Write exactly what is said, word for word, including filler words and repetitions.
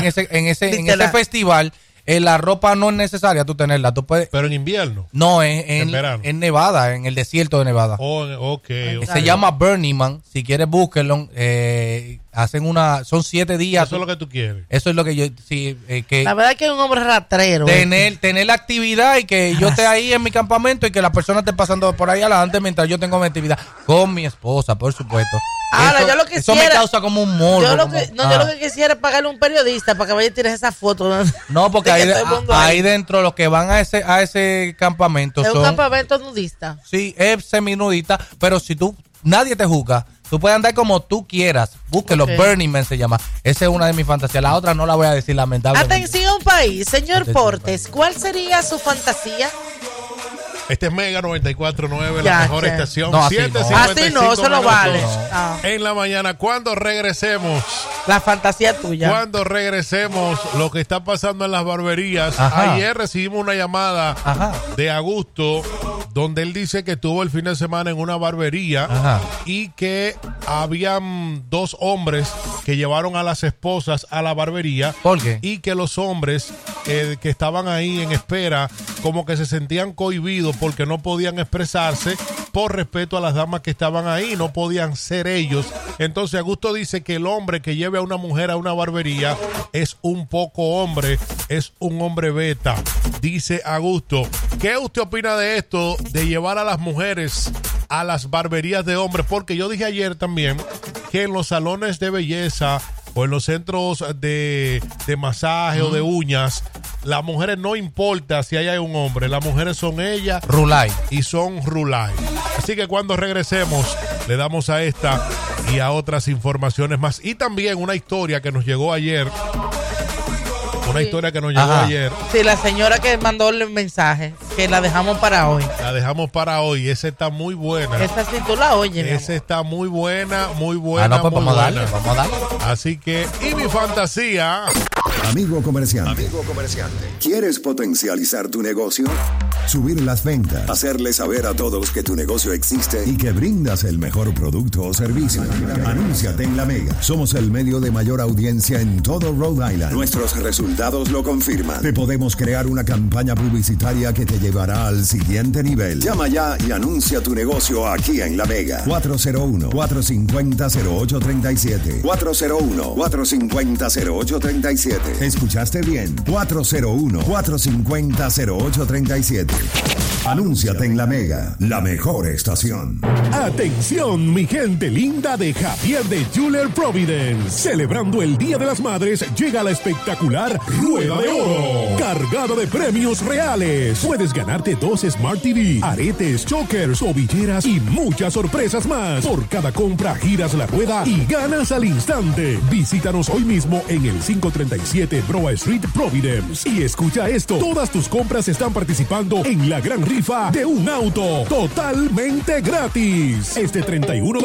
en ese, en ese, en ese festival, eh, la ropa no es necesaria tú tenerla. Tú puedes. Pero en invierno. No, en, en, en verano. En Nevada, en el desierto de Nevada. Oh, okay, okay. Se llama Burning Man. Si quieres, búsquenlo. Eh, hacen una, son siete días. Eso es lo que tú quieres. Eso es lo que yo, sí, eh, que la verdad es que es un hombre rastrero. Tener, eh. tener la actividad y que yo esté ahí en mi campamento y que la persona esté pasando por ahí adelante mientras yo tengo mi actividad con mi esposa, por supuesto. Ahora, eso, yo lo que eso quisiera, me causa como un morbo. Yo lo como, que, no, ah. yo lo que quisiera es pagarle a un periodista para que vaya y tires esa foto. No, porque ahí, de, ahí dentro los que van a ese a ese campamento es son... un campamento nudista. Sí, es seminudista, pero si tú, nadie te juzga. Tú puedes andar como tú quieras. Búsquelo, okay. Burning Man se llama. Esa es una de mis fantasías. La otra no la voy a decir, lamentablemente. Atención, país. Señor Atención, Portes, país. ¿Cuál sería su fantasía? Este es Mega noventa y cuatro punto nueve, la mejor estación. No, así siete no. Así no, eso no vale. Ah. En la mañana, cuando regresemos. La fantasía tuya. Cuando regresemos, lo que está pasando en las barberías. Ajá. Ayer recibimos una llamada Ajá. de Augusto, donde él dice que estuvo el fin de semana en una barbería Ajá. y que habían dos hombres que llevaron a las esposas a la barbería. ¿Por qué? Y que los hombres eh, que estaban ahí en espera, como que se sentían cohibidos porque no podían expresarse por respeto a las damas que estaban ahí, no podían ser ellos. Entonces Augusto dice que el hombre que lleve a una mujer a una barbería es un poco hombre, es un hombre beta, dice Augusto. ¿Qué usted opina de esto, de llevar a las mujeres a las barberías de hombres? Porque yo dije ayer también que en los salones de belleza o en los centros de, de masaje mm. o de uñas, las mujeres no importa si hay un hombre, las mujeres son ellas Rulay y son Rulay. Así que cuando regresemos le damos a esta y a otras informaciones más. Y también una historia que nos llegó ayer. Una sí. historia que nos llegó Ajá. ayer. Sí, la señora que mandó el mensaje, que la dejamos para hoy. La dejamos para hoy. Esa está muy buena. Esa sí tú la oyes. Esa está muy buena, muy buena. Ah, no, pues muy vamos buena. a darle, vamos a darle. Así que, y mi fantasía. Amigo comerciante. Amigo comerciante. ¿Quieres potencializar tu negocio? Subir las ventas. Hacerle saber a todos que tu negocio existe y que brindas el mejor producto o servicio. Anúnciate en La Mega. Somos el medio de mayor audiencia en todo Rhode Island. Nuestros resultados lo confirman. Te podemos crear una campaña publicitaria que te llevará al siguiente nivel. Llama ya y anuncia tu negocio aquí en La Mega. cuatro cero uno, cuatro cinco cero, cero ocho tres siete. cuatro cero uno, cuatro cinco cero, cero ocho tres siete. ¿Escuchaste bien? cuatro cero uno, cuatro cinco cero, cero ocho tres siete. Anúnciate en La Mega, la mejor estación. Atención, mi gente linda de Javier de Jeweler Providence. Celebrando el Día de las Madres, llega la espectacular Rueda de Oro, cargada de premios reales. Puedes ganarte dos Smart T V, aretes, chokers, tobilleras y muchas sorpresas más. Por cada compra giras la rueda y ganas al instante. Visítanos hoy mismo en el quinientos treinta y siete Broad Street, Providence. Y escucha esto, todas tus compras están participando en la gran rifa de un auto totalmente gratis. Este treinta y uno de